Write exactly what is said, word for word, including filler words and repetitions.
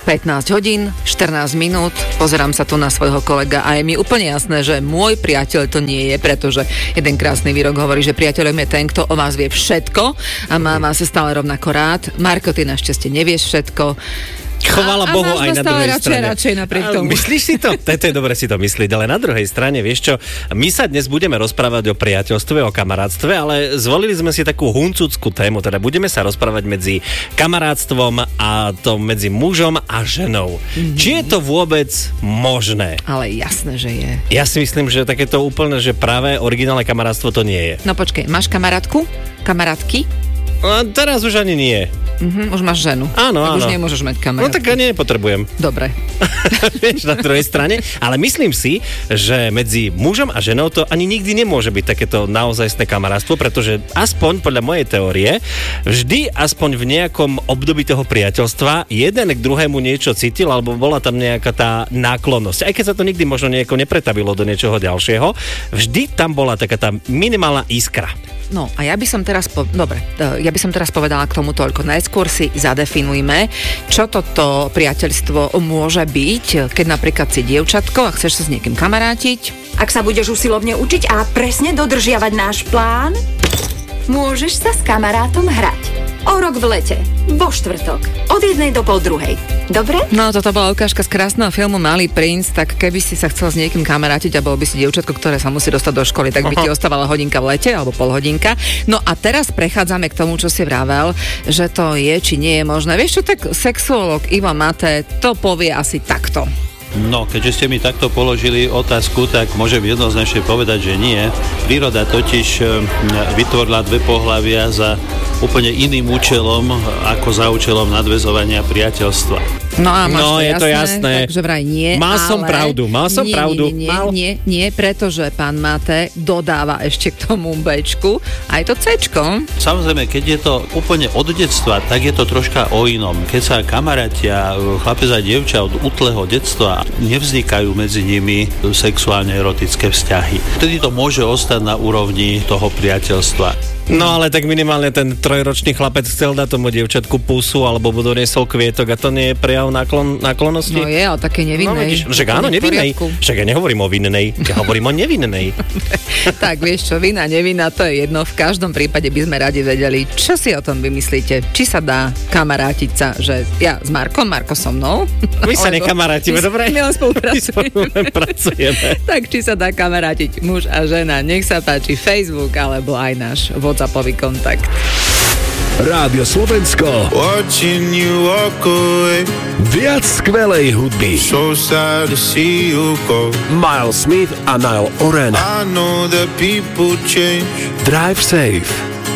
pätnásť hodín, štrnásť minút, pozerám sa tu na svojho kolega a je mi úplne jasné, že môj priateľ to nie je, pretože jeden krásny výrok hovorí, že priateľom je ten, kto o vás vie všetko a má vás stále rovnako rád. Marko, ty našťastie nevieš všetko. Chvála a, Bohu a aj na druhej radšej, strane. radšej napriek tomu. Myslíš si to? To je dobre si to myslieť, ale na druhej strane, vieš čo, my sa dnes budeme rozprávať o priateľstve, o kamarátstve, ale zvolili sme si takú huncúcku tému, teda budeme sa rozprávať medzi kamarátstvom a to medzi mužom a ženou. Mm-hmm. Či je to vôbec možné? Ale jasné, že je. Ja si myslím, že takéto úplne, že práve originálne kamarátstvo to nie je. No počkej, máš kamarátku? Kamarátky? A teraz už ani nie. Uh-huh, už máš ženu. Áno, tak áno. už nemôžeš mať kamarátku. No tak ani nepotrebujem. Dobre. Vieš, na druhej strane. Ale myslím si, že medzi mužom a ženou to ani nikdy nemôže byť takéto naozajstné kamarátstvo, pretože aspoň podľa mojej teórie, vždy aspoň v nejakom období toho priateľstva jeden k druhému niečo cítil, alebo bola tam nejaká tá náklonnosť. Aj keď sa to nikdy možno nejako nepretavilo do niečoho ďalšieho, vždy tam bola taká tá minimálna iskra. No a ja by som teraz, po... dobre, ja by som teraz povedala k tomu toľko. Najskôr si zadefinujme, čo toto priateľstvo môže byť, keď napríklad si dievčatko a chceš sa s niekým kamarátiť. Ak sa budeš usilovne učiť a presne dodržiavať náš plán, môžeš sa s kamarátom hrať. O rok v lete, vo štvrtok, od jednej do pol druhej. Dobre? No, toto bola ukážka z krásneho filmu Malý princ, tak keby si sa chcel s niekým kamarátiť a bol by si dievčatko, ktoré sa musí dostať do školy, tak by Aha. ti ostávala hodinka v lete, alebo pol hodinka. No a teraz prechádzame k tomu, čo si vravel, že to je, či nie je možné. Vieš čo, tak sexuológ Ivo Mate to povie asi takto. No, keďže ste mi takto položili otázku, tak môžem jednoznačne povedať, že nie. Príroda totiž vytvorila dve pohlavia za úplne iným účelom, ako za účelom nadväzovania priateľstva. No a máš no, to je jasné, to jasné. Takže vraj nie, Mal ale... som pravdu, mal som nie, pravdu. Nie, nie, mal... nie, nie, pretože pán Mate dodáva ešte k tomu Bčku aj to Cčko. Samozrejme, keď je to úplne od detstva, tak je to troška o inom. Keď sa kamarátia, chlapec a dievča od útleho detstva, nevznikajú medzi nimi sexuálne erotické vzťahy. Vtedy to môže ostať na úrovni toho priateľstva. No ale tak minimálne ten trojročný chlapec chcel dať tomu dievčatku pusu alebo mu doniesol kvietok a to nie je prejav náklon, náklonnosti? No je, ale také nevinnej. No, však áno, nevinnej. Však ja nehovorím o vinnej, ja hovorím o nevinnej. Tak vieš čo, vina, nevina, to je jedno. V každom prípade by sme radi vedeli, čo si o tom vymyslíte. Či sa dá kamarátiť sa, že ja s Markom, Marko so mnou. My sa nekamarátime, dobre? My len spolupracujeme. My pracujeme. Tak či sa dá kamarátiť muž a žena. Nech sa páči Facebook alebo aj náš WhatsAppový kontakt. Rádio Slovensko. Watching you walk away. Viac skvelej hudby. So sad to see you go. Miles Smith a Niall Horan. I know that people change. Drive Safe.